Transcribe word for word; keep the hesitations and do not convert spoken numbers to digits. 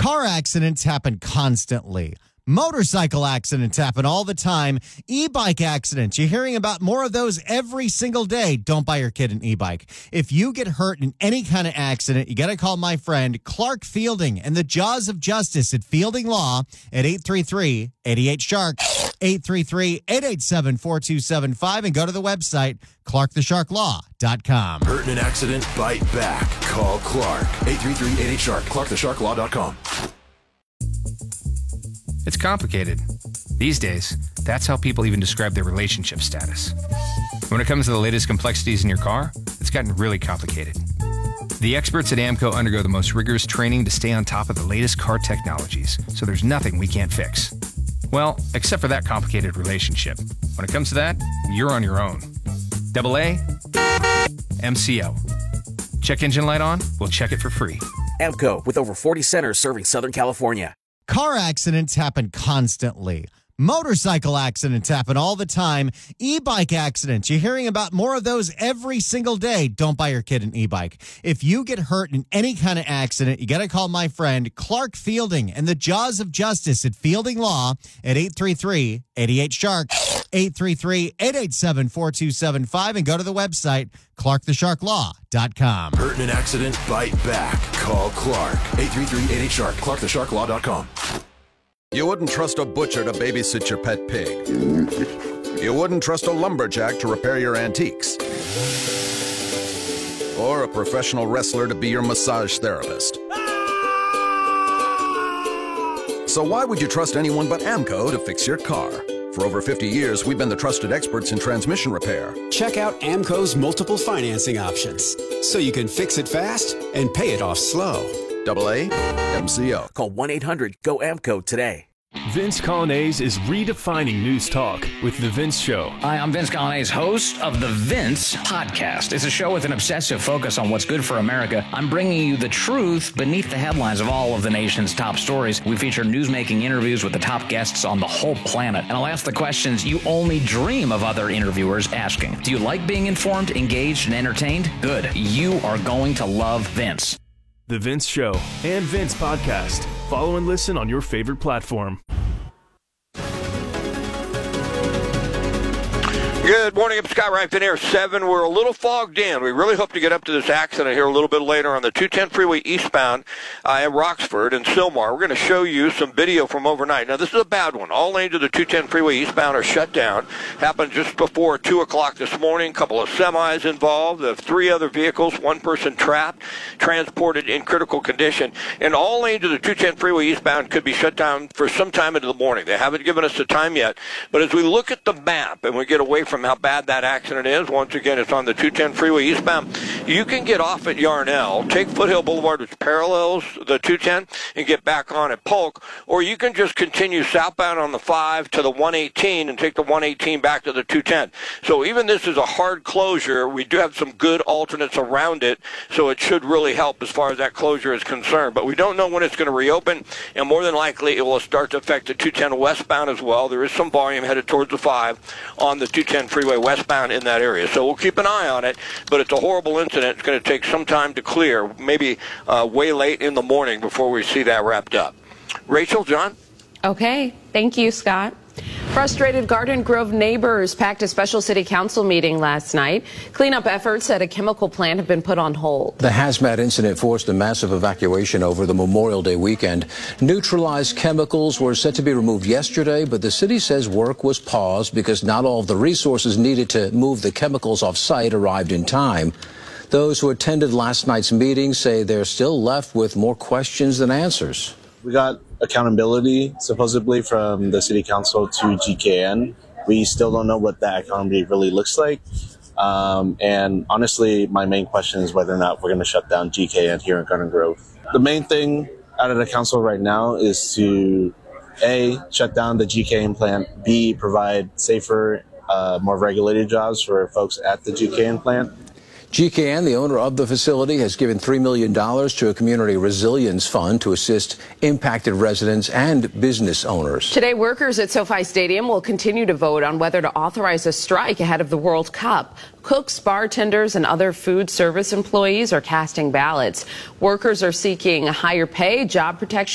Car accidents happen constantly. Motorcycle accidents happen all the time. E-bike accidents, you're hearing about more of those every single day. Don't buy your kid an e-bike. If you get hurt in any kind of accident, you got to call my friend Clark Fielding and the Jaws of Justice at Fielding Law at eight three three, eight eight, shark, eight three three, eight eight seven, four two seven five, and go to the website, clark the shark law dot com. Hurt in an accident? Bite back. Call Clark. eight three three, eight eight, shark, clark the shark law dot com. It's complicated. These days, that's how people even describe their relationship status. When it comes to the latest complexities in your car, it's gotten really complicated. The experts at AAMCO undergo the most rigorous training to stay on top of the latest car technologies, so there's nothing we can't fix. Well, except for that complicated relationship. When it comes to that, you're on your own. Double A, M C O. Check engine light on? We'll check it for free. AAMCO, with over forty centers serving Southern California. Car accidents happen constantly. Motorcycle accidents happen all the time. E-bike accidents, you're hearing about more of those every single day. Don't buy your kid an e-bike. If you get hurt in any kind of accident, you got to call my friend Clark Fielding and the Jaws of Justice at Fielding Law at eight three three, eight eight, shark, eight three three, eight eight seven, four two seven five, and go to the website, clark the shark law dot com. Hurt in an accident? Bite back. Call Clark. eight three three, eight eight, shark, clark the shark law dot com. You wouldn't trust a butcher to babysit your pet pig. You wouldn't trust a lumberjack to repair your antiques. Or a professional wrestler to be your massage therapist. So why would you trust anyone but AAMCO to fix your car? For over fifty years, we've been the trusted experts in transmission repair. Check out AAMCO's multiple financing options, so you can fix it fast and pay it off slow. Double A, M C O. Call one eight hundred, G O A M C O today. Vince Colonnese is redefining news talk with The Vince Show. Hi, I'm Vince Colonnese, host of The Vince Podcast. It's a show with an obsessive focus on what's good for America. I'm bringing you the truth beneath the headlines of all of the nation's top stories. We feature newsmaking interviews with the top guests on the whole planet. And I'll ask the questions you only dream of other interviewers asking. Do you like being informed, engaged, and entertained? Good. You are going to love Vince. The Vince Show and Vince Podcast. Follow and listen on your favorite platform. Good morning, I'm Scott Ryan, Finnair seven. We're a little fogged in. We really hope to get up to this accident here a little bit later on the two ten freeway eastbound uh, at Roxford and Sylmar. We're going to show you some video from overnight. Now, this is a bad one. All lanes of the two ten freeway eastbound are shut down. Happened just before two o'clock this morning. A couple of semis involved. Uh, three other vehicles, one person trapped, transported in critical condition. And all lanes of the two ten freeway eastbound could be shut down for some time into the morning. They haven't given us the time yet. But as we look at the map and we get away from how bad that accident is, once again, it's on the two ten freeway eastbound. You can get off at Yarnell, take Foothill Boulevard, which parallels the two ten, and get back on at Polk, or you can just continue southbound on the five to the one eighteen and take the one eighteen back to the two ten. So even this is a hard closure. We do have some good alternates around it, so it should really help as far as that closure is concerned. But we don't know when it's going to reopen, and more than likely it will start to affect the two ten westbound as well. There is some volume headed towards the five on the two ten freeway westbound in that area. So we'll keep an eye on it, but it's a horrible incident. It's going to take some time to clear, maybe uh, way late in the morning before we see that wrapped up. Rachel, John? Okay. Thank you, Scott. Frustrated Garden Grove neighbors packed a special city council meeting last night. Cleanup efforts at a chemical plant have been put on hold. The hazmat incident forced a massive evacuation over the Memorial Day weekend. Neutralized chemicals were set to be removed yesterday, but the city says work was paused because not all of the resources needed to move the chemicals off site arrived in time. Those who attended last night's meeting say they're still left with more questions than answers. We got accountability, supposedly, from the city council to G K N. We still don't know what that accountability really looks like. Um, and honestly, my main question is whether or not we're going to shut down G K N here in Garden Grove. The main thing out of the council right now is to, A, shut down the G K N plant, B, provide safer, uh, more regulated jobs for folks at the G K N plant. G K N, the owner of the facility, has given three million dollars to a community resilience fund to assist impacted residents and business owners. Today, workers at SoFi Stadium will continue to vote on whether to authorize a strike ahead of the World Cup. Cooks, bartenders, and other food service employees are casting ballots. Workers are seeking higher pay, job protection,